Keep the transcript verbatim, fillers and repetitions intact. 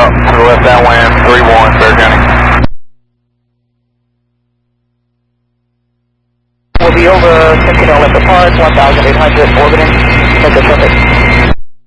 out to the left downwind, three one, Bear County. We'll be over fifteen Olympic Park, one thousand eight hundred orbiting, make a traffic.